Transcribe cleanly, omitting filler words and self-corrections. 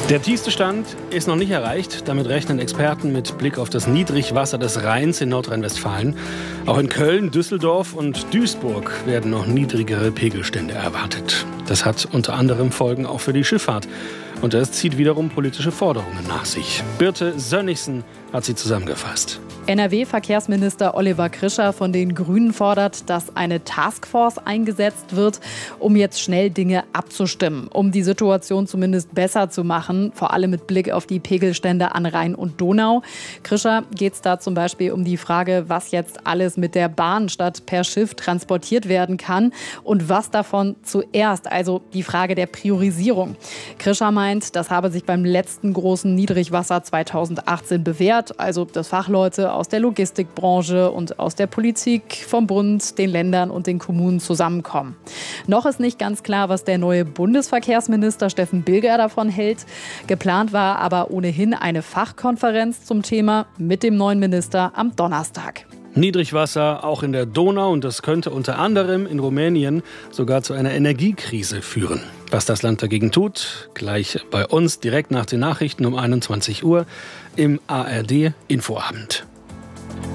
Der tiefste Stand ist noch nicht erreicht. Damit rechnen Experten mit Blick auf das Niedrigwasser des Rheins in Nordrhein-Westfalen. Auch in Köln, Düsseldorf und Duisburg werden noch niedrigere Pegelstände erwartet. Das hat unter anderem Folgen auch für die Schifffahrt. Und das zieht wiederum politische Forderungen nach sich. Birte Sönnigsen hat sie zusammengefasst. NRW-Verkehrsminister Oliver Krischer von den Grünen fordert, dass eine Taskforce eingesetzt wird, um jetzt schnell Dinge abzustimmen, um die Situation zumindest besser zu machen, vor allem mit Blick auf die Pegelstände an Rhein und Donau. Krischer geht es da zum Beispiel um die Frage, was jetzt alles mit der Bahn statt per Schiff transportiert werden kann und was davon zuerst, also die Frage der Priorisierung. Krischer meint, das habe sich beim letzten großen Niedrigwasser 2018 bewährt, also dass Fachleute aus der Logistikbranche und aus der Politik, vom Bund, den Ländern und den Kommunen zusammenkommen. Noch ist nicht ganz klar, was der neue Bundesverkehrsminister Steffen Bilger davon hält. Geplant war aber ohnehin eine Fachkonferenz zum Thema mit dem neuen Minister am Donnerstag. Niedrigwasser auch in der Donau und das könnte unter anderem in Rumänien sogar zu einer Energiekrise führen. Was das Land dagegen tut, gleich bei uns direkt nach den Nachrichten um 21 Uhr im ARD Infoabend.